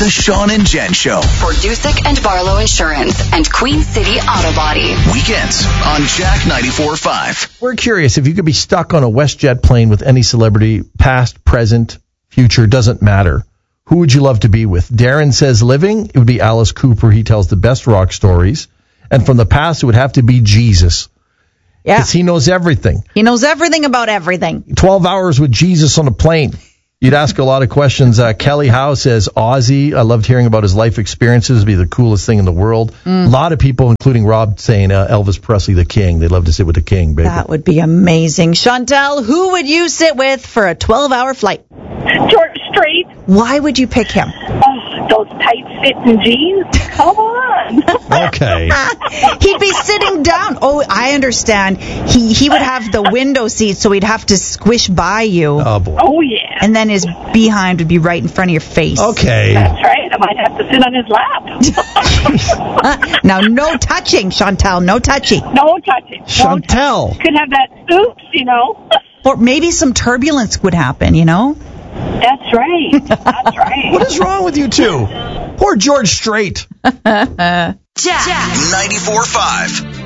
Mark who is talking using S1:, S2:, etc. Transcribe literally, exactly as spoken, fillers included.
S1: The Sean and Jen Show.
S2: For Dusick and Barlow Insurance and Queen City Auto Body.
S1: Weekends on Jack ninety-four point five.
S3: We're curious, if you could be stuck on a WestJet plane with any celebrity, past, present, future, doesn't matter, who would you love to be with? Darren says living, it would be Alice Cooper. He tells the best rock stories. And from the past, it would have to be Jesus.
S4: Yeah.
S3: Because he knows everything.
S4: He knows everything about everything.
S3: twelve hours with Jesus on a plane. You'd ask a lot of questions. Uh, Kelly Howe says Ozzy. I loved hearing about his life experiences. It'd be the coolest thing in the world. Mm. A lot of people, including Rob, saying uh, Elvis Presley, the king. They'd love to sit with the king, baby.
S4: That would be amazing. Chantel, who would you sit with for a twelve-hour flight?
S5: George Strait.
S4: Why would you pick him?
S5: Oh, those tight-fitting jeans. Come on.
S3: Okay.
S4: He'd be sitting down. Oh, I understand. He he would have the window seat, so he'd have to squish by you.
S3: Oh, boy.
S5: Oh, yeah.
S4: And then his behind would be right in front of your face.
S3: Okay.
S5: That's right. I might have to sit on his lap.
S4: uh, now, no touching, Chantel. No touchy.
S5: No touching.
S3: Chantel.
S5: Could have that oops, you know.
S4: Or maybe some turbulence would happen, you know?
S5: That's right. That's right.
S3: What is wrong with you two? Poor George Strait.
S2: Jack
S1: ninety-four point five.